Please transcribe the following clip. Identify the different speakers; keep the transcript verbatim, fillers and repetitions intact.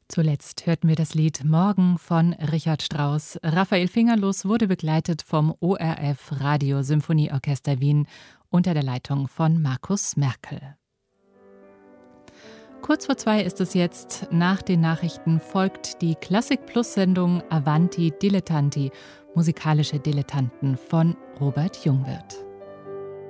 Speaker 1: Zuletzt hörten wir das Lied Morgen von Richard Strauss. Raphael Fingerlos wurde begleitet vom O R F Radio Symphonieorchester Wien unter der Leitung von Markus Merkel. Kurz vor zwei ist es jetzt. Nach den Nachrichten folgt die Klassik-Plus-Sendung Avanti Dilettanti, musikalische Dilettanten von Robert Jungwirth.